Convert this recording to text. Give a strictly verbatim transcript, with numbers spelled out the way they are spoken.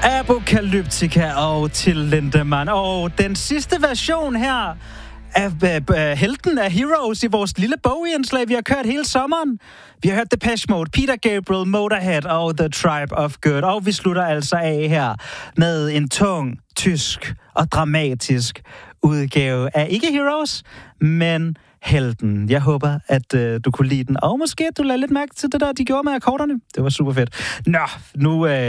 Apocalyptica og Till Lindemann. Og den sidste version her af uh, helten af Heroes i vores lille Bowie-indslag, vi har kørt hele sommeren. Vi har hørt Depeche Mode, Peter Gabriel, Motorhead og The Tribe of Good. Og vi slutter altså af her med en tung, tysk og dramatisk udgave af ikke Heroes, men helten. Jeg håber, at øh, du kunne lide den. Og måske, at du lagde lidt mærke til det der, de gjorde med akkorderne. Det var super fedt. Nå, nu... Øh